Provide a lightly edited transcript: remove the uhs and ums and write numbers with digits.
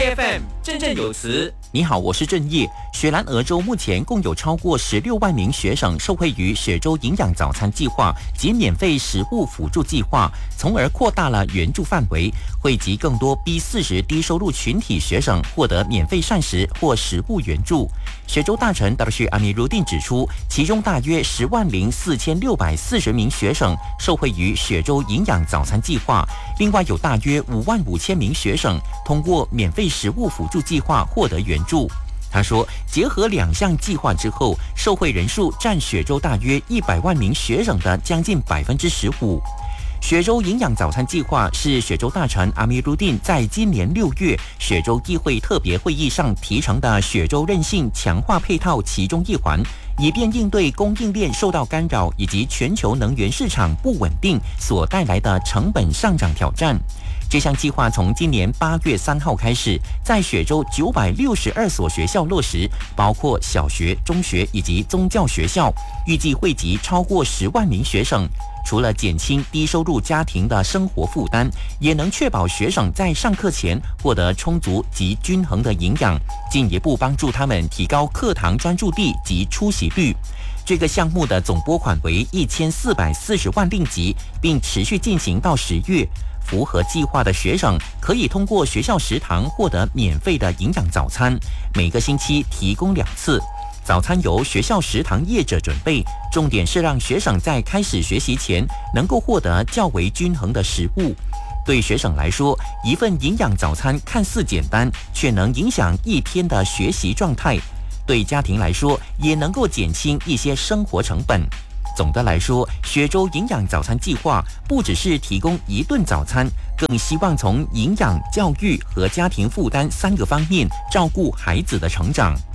IFM 振振有词。 你好，我是郑业。雪兰莪州目前共有超过16万名学生受惠于雪州营养早餐计划及免费食物辅助计划，从而扩大了援助范围，惠及更多 B40低收入群体学生获得免费膳食或食物援助。雪州大臣达鲁什阿米如丁指出，其中大约104640名学生受惠于雪州营养早餐计划，另外有大约55000名学生通过免费食物辅助计划获得援助。他说，结合两项计划之后，受惠人数占雪州大约100万名学生的将近15%。雪州营养早餐计划是雪州大臣阿米如丁在今年6月雪州议会特别会议上提成的雪州韧性强化配套其中一环，以便应对供应链受到干扰以及全球能源市场不稳定所带来的成本上涨挑战。这项计划从今年8月3号开始，在雪州962所学校落实，包括小学、中学以及宗教学校，预计惠及超过10万名学生。除了减轻低收入家庭的生活负担，也能确保学生在上课前获得充足及均衡的营养，进一步帮助他们提高课堂专注力及出席率。这个项目的总拨款为1440万令吉，并持续进行到10月。符合计划的学生可以通过学校食堂获得免费的营养早餐，每个星期提供2次。早餐由学校食堂业者准备，重点是让学生在开始学习前能够获得较为均衡的食物。对学生来说，一份营养早餐看似简单，却能影响一天的学习状态。对家庭来说，也能够减轻一些生活成本。总的来说，雪州营养早餐计划不只是提供一顿早餐，更希望从营养、教育和家庭负担3个方面照顾孩子的成长。